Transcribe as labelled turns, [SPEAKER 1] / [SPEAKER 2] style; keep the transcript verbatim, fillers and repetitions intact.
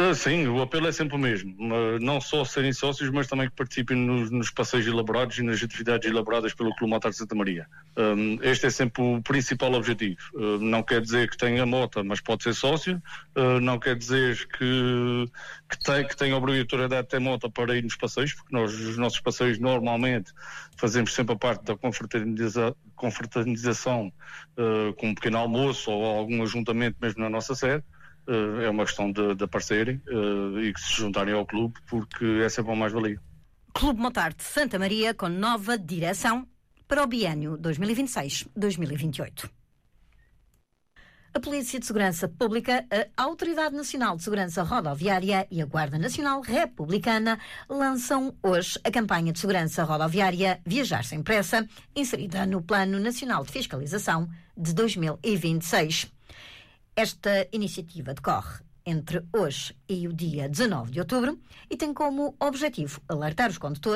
[SPEAKER 1] Uh, sim, o apelo é sempre o mesmo. Uh, não só serem sócios, mas também que participem nos, nos passeios elaborados e nas atividades elaboradas pelo Clube Motar de Santa Maria. Um, este é sempre o principal objetivo. Uh, não quer dizer que tenha moto, mas pode ser sócio. Uh, não quer dizer que, que, tem, que tenha obrigatoriedade de ter moto para ir nos passeios, porque nós, os nossos passeios, normalmente fazemos sempre a parte da confraterniza, confraternização uh, com um pequeno almoço ou algum ajuntamento mesmo na nossa sede. Uh, é uma questão de, de aparecerem uh, e que se juntarem ao clube, porque é sempre uma mais-valia.
[SPEAKER 2] Clube Motar de Santa Maria com nova direção para o biênio dois mil e vinte e seis a dois mil e vinte e oito. A Polícia de Segurança Pública, a Autoridade Nacional de Segurança Rodoviária e a Guarda Nacional Republicana lançam hoje a campanha de segurança rodoviária Viajar Sem Pressa, inserida no Plano Nacional de Fiscalização de dois mil e vinte e seis. Esta iniciativa decorre entre hoje e o dia dezanove de outubro e tem como objetivo alertar os condutores